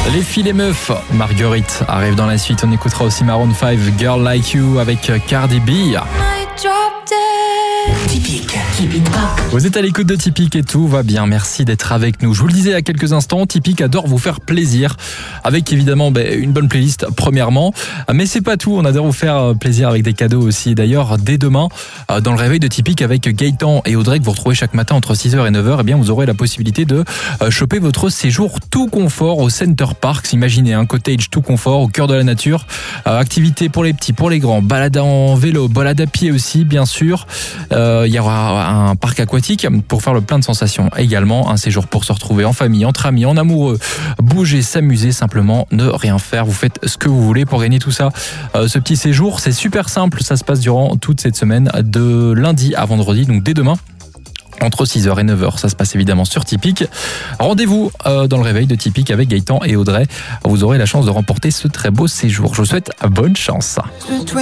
Les filles et meufs, Marguerite arrive dans la suite. On écoutera aussi Maroon 5, Girl Like You avec Cardi B. Typique Pop. Vous êtes à l'écoute de Typique et tout va bien. Merci d'être avec nous. Je vous le disais il y a quelques instants, Typique adore vous faire plaisir avec évidemment une bonne playlist premièrement. Mais c'est pas tout, on adore vous faire plaisir avec des cadeaux aussi. D'ailleurs, dès demain, dans le réveil de Typique avec Gaëtan et Audrey que vous retrouvez chaque matin entre 6h et 9h, eh bien vous aurez la possibilité de choper votre séjour tout confort au Center Parcs. Imaginez un cottage tout confort au cœur de la nature. Activités pour les petits, pour les grands, balade en vélo, balade à pied aussi bien sûr. Il y aura un parc aquatique pour faire le plein de sensations. Également, un séjour pour se retrouver en famille, entre amis, en amoureux, bouger, s'amuser, simplement ne rien faire. Vous faites ce que vous voulez pour gagner tout ça. Ce petit séjour, c'est super simple. Ça se passe durant toute cette semaine de lundi à vendredi, donc dès demain. Entre 6h et 9h, ça se passe évidemment sur Typique. Rendez-vous dans le réveil de Typique avec Gaëtan et Audrey. Vous aurez la chance de remporter ce très beau séjour. Je vous souhaite bonne chance.